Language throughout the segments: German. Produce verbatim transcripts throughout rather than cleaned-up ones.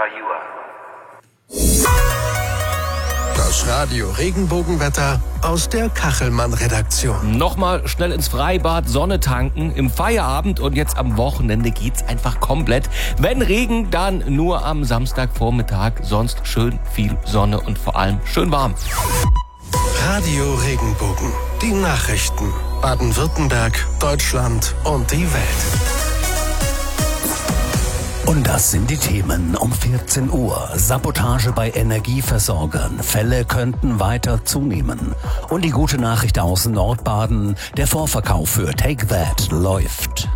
how you are. Das Radio Regenbogenwetter aus der Kachelmann-Redaktion. Nochmal schnell ins Freibad, Sonne tanken, im Feierabend und jetzt am Wochenende geht's einfach komplett. Wenn Regen, dann nur am Samstagvormittag, sonst schön viel Sonne und vor allem schön warm. Radio Regenbogen, die Nachrichten. Baden-Württemberg, Deutschland und die Welt. Und das sind die Themen um vierzehn Uhr. Sabotage bei Energieversorgern. Fälle könnten weiter zunehmen. Und die gute Nachricht aus Nordbaden. Der Vorverkauf für Take That läuft.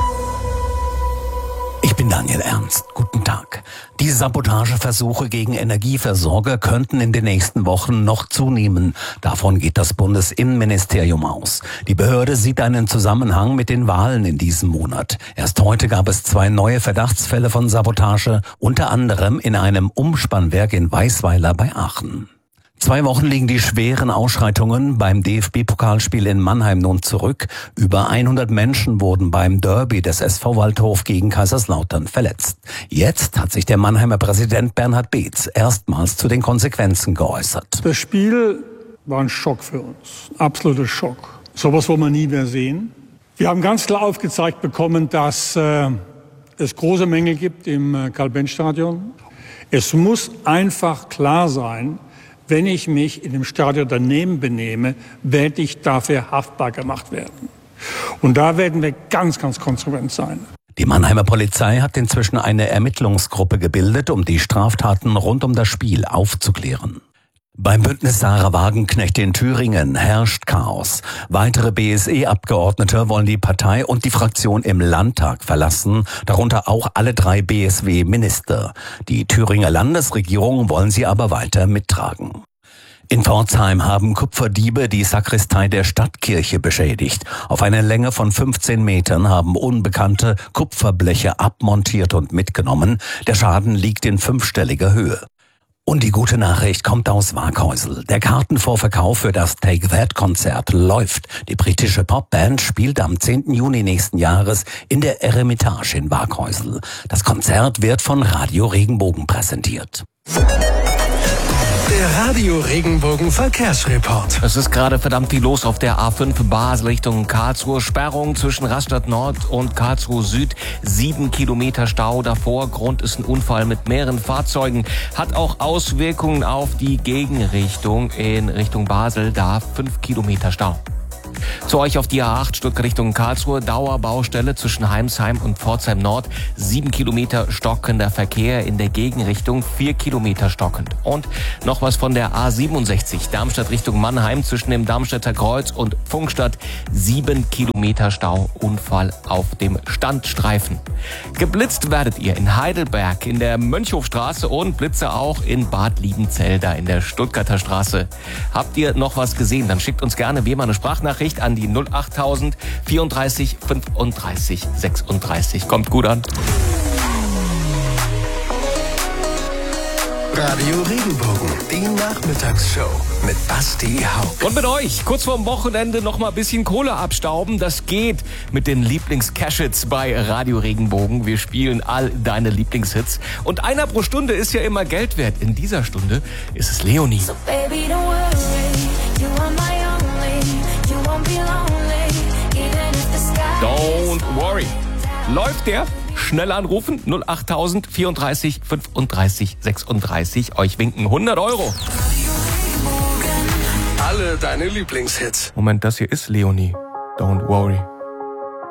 Ich bin Daniel Ernst. Guten Tag. Die Sabotageversuche gegen Energieversorger könnten in den nächsten Wochen noch zunehmen. Davon geht das Bundesinnenministerium aus. Die Behörde sieht einen Zusammenhang mit den Wahlen in diesem Monat. Erst heute gab es zwei neue Verdachtsfälle von Sabotage, unter anderem in einem Umspannwerk in Weißweiler bei Aachen. Zwei Wochen liegen die schweren Ausschreitungen beim D F B-Pokalspiel in Mannheim nun zurück. Über hundert Menschen wurden beim Derby des S V Waldhof gegen Kaiserslautern verletzt. Jetzt hat sich der Mannheimer Präsident Bernhard Beetz erstmals zu den Konsequenzen geäußert. Das Spiel war ein Schock für uns, ein absoluter Schock. Sowas wollen wir nie mehr sehen. Wir haben ganz klar aufgezeigt bekommen, dass äh, es große Mängel gibt im äh, Karl-Benz-Stadion. Es muss einfach klar sein, wenn ich mich in dem Stadion daneben benehme, werde ich dafür haftbar gemacht werden. Und da werden wir ganz, ganz konsequent sein. Die Mannheimer Polizei hat inzwischen eine Ermittlungsgruppe gebildet, um die Straftaten rund um das Spiel aufzuklären. Beim Bündnis Sarah Wagenknecht in Thüringen herrscht Chaos. Weitere B S E-Abgeordnete wollen die Partei und die Fraktion im Landtag verlassen, darunter auch alle drei B S W-Minister. Die Thüringer Landesregierung wollen sie aber weiter mittragen. In Pforzheim haben Kupferdiebe die Sakristei der Stadtkirche beschädigt. Auf einer Länge von fünfzehn Metern haben Unbekannte Kupferbleche abmontiert und mitgenommen. Der Schaden liegt in fünfstelliger Höhe. Und die gute Nachricht kommt aus Waaghäusel. Der Kartenvorverkauf für das Take That-Konzert läuft. Die britische Popband spielt am zehnten Juni nächsten Jahres in der Eremitage in Waaghäusel. Das Konzert wird von Radio Regenbogen präsentiert. Der Radio Regenbogen Verkehrsreport. Es ist gerade verdammt viel los auf der A fünf Basel Richtung Karlsruhe. Sperrung zwischen Rastatt Nord und Karlsruhe Süd. Sieben Kilometer Stau davor. Grund ist ein Unfall mit mehreren Fahrzeugen. Hat auch Auswirkungen auf die Gegenrichtung in Richtung Basel. Da fünf Kilometer Stau. Zu euch auf die A acht Stuttgart Richtung Karlsruhe, Dauerbaustelle zwischen Heimsheim und Pforzheim Nord, sieben Kilometer stockender Verkehr in der Gegenrichtung, vier Kilometer stockend. Und noch was von der A siebenundsechzig, Darmstadt Richtung Mannheim zwischen dem Darmstädter Kreuz und Funkstadt, sieben Kilometer Stau, Unfall auf dem Standstreifen. Geblitzt werdet ihr in Heidelberg, in der Mönchhofstraße und Blitze auch in Bad Liebenzell, in der Stuttgarter Straße. Habt ihr noch was gesehen? Dann schickt uns gerne wie immer eine Sprachnachricht an die null achttausend vierunddreißig fünfunddreißig sechsunddreißig. Kommt gut an. Radio Regenbogen, die Nachmittagsshow mit Basti Hauck. Und mit euch, kurz vorm Wochenende noch mal ein bisschen Kohle abstauben. Das geht mit den Lieblings-Cash-Hits bei Radio Regenbogen. Wir spielen all deine Lieblingshits. Und einer pro Stunde ist ja immer Geld wert. In dieser Stunde ist es Leonie. So baby, don't worry, you are my only, you won't be lonely, even if the sky Don't worry. Läuft der? Schnell anrufen, null achttausend vierunddreißig fünfunddreißig sechsunddreißig. Euch winken hundert Euro. Alle deine Lieblingshits. Moment, das hier ist Leonie. Don't worry.